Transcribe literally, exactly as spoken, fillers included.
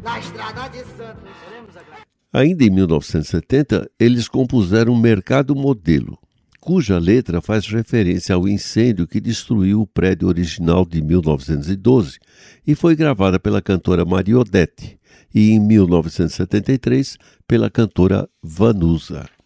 na estrada de Santos. Ainda em mil novecentos e setenta, eles compuseram Mercado Modelo, cuja letra faz referência ao incêndio que destruiu o prédio original de mil novecentos e doze e foi gravada pela cantora Maria Odete e, em mil novecentos e setenta e três, pela cantora Vanusa.